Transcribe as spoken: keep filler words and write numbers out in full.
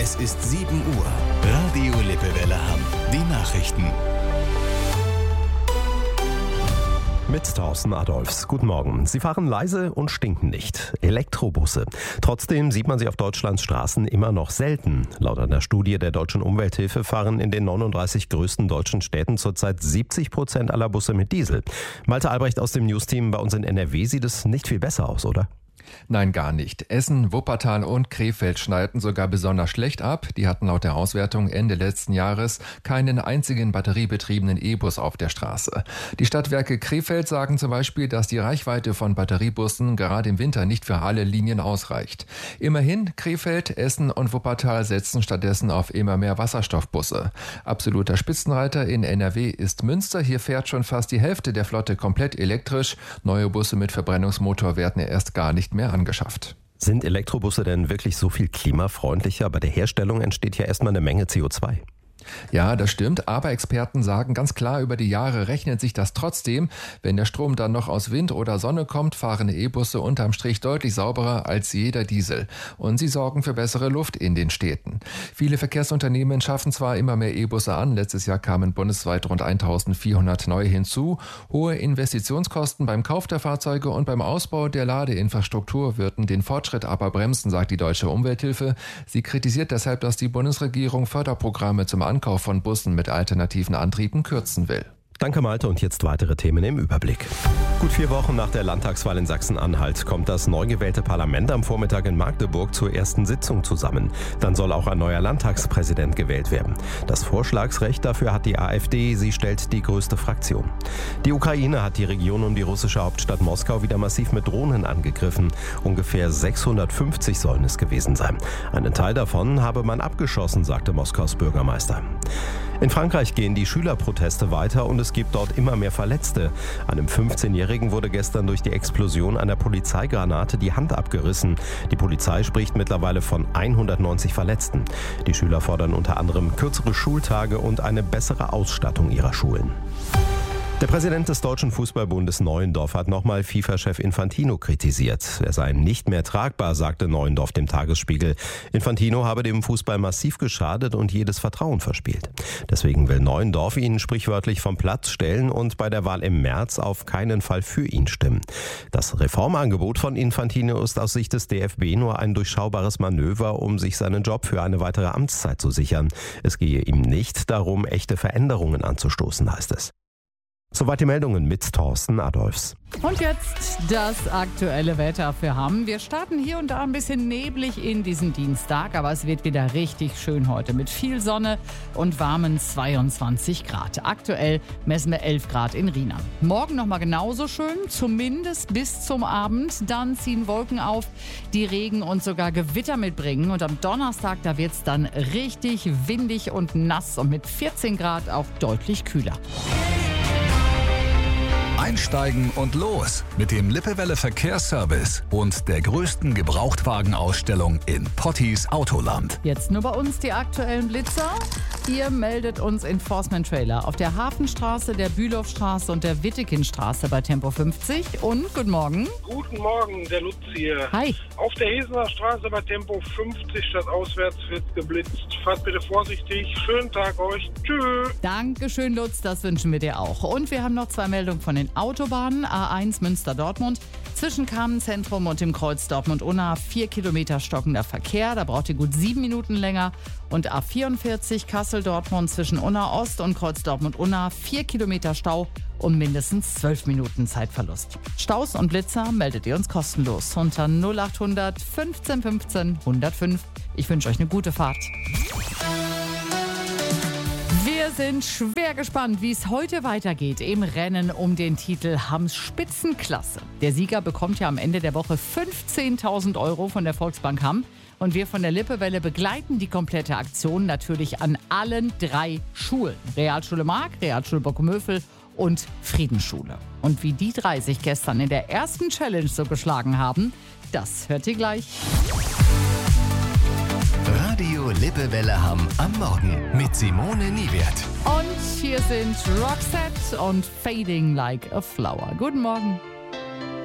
Es ist sieben Uhr. Radio Lippewelle Hamm. Die Nachrichten. Mit Thorsten Adolfs. Guten Morgen. Sie fahren leise und stinken nicht. Elektrobusse. Trotzdem sieht man sie auf Deutschlands Straßen immer noch selten. Laut einer Studie der Deutschen Umwelthilfe fahren in den neununddreißig größten deutschen Städten zurzeit siebzig Prozent aller Busse mit Diesel. Malte Albrecht aus dem News-Team bei uns in N R W sieht es nicht viel besser aus, oder? Nein, gar nicht. Essen, Wuppertal und Krefeld schneiden sogar besonders schlecht ab. Die hatten laut der Auswertung Ende letzten Jahres keinen einzigen batteriebetriebenen E-Bus auf der Straße. Die Stadtwerke Krefeld sagen zum Beispiel, dass die Reichweite von Batteriebussen gerade im Winter nicht für alle Linien ausreicht. Immerhin, Krefeld, Essen und Wuppertal setzen stattdessen auf immer mehr Wasserstoffbusse. Absoluter Spitzenreiter in N R W ist Münster. Hier fährt schon fast die Hälfte der Flotte komplett elektrisch. Neue Busse mit Verbrennungsmotor werden erst gar nicht mehr angeschafft. Sind Elektrobusse denn wirklich so viel klimafreundlicher? Bei der Herstellung entsteht ja erstmal eine Menge C O zwei. Ja, das stimmt, aber Experten sagen ganz klar, über die Jahre rechnet sich das trotzdem. Wenn der Strom dann noch aus Wind oder Sonne kommt, fahren E-Busse unterm Strich deutlich sauberer als jeder Diesel. Und sie sorgen für bessere Luft in den Städten. Viele Verkehrsunternehmen schaffen zwar immer mehr E-Busse an, letztes Jahr kamen bundesweit rund eintausendvierhundert neue hinzu. Hohe Investitionskosten beim Kauf der Fahrzeuge und beim Ausbau der Ladeinfrastruktur würden den Fortschritt aber bremsen, sagt die Deutsche Umwelthilfe. Sie kritisiert deshalb, dass die Bundesregierung Förderprogramme zum Ankauf von Bussen mit alternativen Antrieben kürzen will. Danke Malte und jetzt weitere Themen im Überblick. Gut vier Wochen nach der Landtagswahl in Sachsen-Anhalt kommt das neu gewählte Parlament am Vormittag in Magdeburg zur ersten Sitzung zusammen. Dann soll auch ein neuer Landtagspräsident gewählt werden. Das Vorschlagsrecht dafür hat die AfD, sie stellt die größte Fraktion. Die Ukraine hat die Region um die russische Hauptstadt Moskau wieder massiv mit Drohnen angegriffen. Ungefähr sechshundertfünfzig sollen es gewesen sein. Einen Teil davon habe man abgeschossen, sagte Moskaus Bürgermeister. In Frankreich gehen die Schülerproteste weiter und es gibt dort immer mehr Verletzte. Einem fünfzehnjährigen wurde gestern durch die Explosion einer Polizeigranate die Hand abgerissen. Die Polizei spricht mittlerweile von hundertneunzig Verletzten. Die Schüler fordern unter anderem kürzere Schultage und eine bessere Ausstattung ihrer Schulen. Der Präsident des Deutschen Fußballbundes Neuendorf hat nochmal FIFA-Chef Infantino kritisiert. Er sei nicht mehr tragbar, sagte Neuendorf dem Tagesspiegel. Infantino habe dem Fußball massiv geschadet und jedes Vertrauen verspielt. Deswegen will Neuendorf ihn sprichwörtlich vom Platz stellen und bei der Wahl im März auf keinen Fall für ihn stimmen. Das Reformangebot von Infantino ist aus Sicht des D F B nur ein durchschaubares Manöver, um sich seinen Job für eine weitere Amtszeit zu sichern. Es gehe ihm nicht darum, echte Veränderungen anzustoßen, heißt es. Soweit die Meldungen mit Thorsten Adolfs. Und jetzt das aktuelle Wetter für Hamm. Wir starten hier und da ein bisschen neblig in diesen Dienstag, aber es wird wieder richtig schön heute mit viel Sonne und warmen zweiundzwanzig Grad. Aktuell messen wir elf Grad in Riener. Morgen nochmal genauso schön, zumindest bis zum Abend. Dann ziehen Wolken auf, die Regen und sogar Gewitter mitbringen. Und am Donnerstag, da wird es dann richtig windig und nass und mit vierzehn Grad auch deutlich kühler. Einsteigen und los mit dem Lippewelle Verkehrsservice und der größten Gebrauchtwagenausstellung in Pottis Autoland. Jetzt nur bei uns die aktuellen Blitzer. Ihr meldet uns Enforcement Trailer auf der Hafenstraße, der Bülowstraße und der Wittekindstraße bei Tempo fünfzig. Und guten Morgen. Guten Morgen, der Lutz hier. Hi. Auf der Hesener Straße bei Tempo fünfzig statt auswärts wird geblitzt. Fahrt bitte vorsichtig. Schönen Tag euch. Tschüss. Dankeschön, Lutz. Das wünschen wir dir auch. Und wir haben noch zwei Meldungen von den Autobahnen. A eins Münster-Dortmund. Zwischen Kamenszentrum und dem Kreuz Dortmund-Unna vier Kilometer stockender Verkehr. Da braucht ihr gut sieben Minuten länger. Und A vierundvierzig Kassel-Dortmund zwischen Unna Ost und Kreuz Dortmund-Unna vier Kilometer Stau und mindestens zwölf Minuten Zeitverlust. Staus und Blitzer meldet ihr uns kostenlos unter null achthundert fünfzehn fünfzehn hundertfünf. Ich wünsche euch eine gute Fahrt. Wir sind schwer gespannt, wie es heute weitergeht im Rennen um den Titel Hamms Spitzenklasse. Der Sieger bekommt ja am Ende der Woche fünfzehntausend Euro von der Volksbank Hamm. Und wir von der Lippewelle begleiten die komplette Aktion natürlich an allen drei Schulen. Realschule Mark, Realschule Bockumövel und Friedensschule. Und wie die drei sich gestern in der ersten Challenge so geschlagen haben, das hört ihr gleich. Radio Lippewelle Hamm am Morgen mit Simone Niewert. Und hier sind Roxette und Fading Like a Flower. Guten Morgen.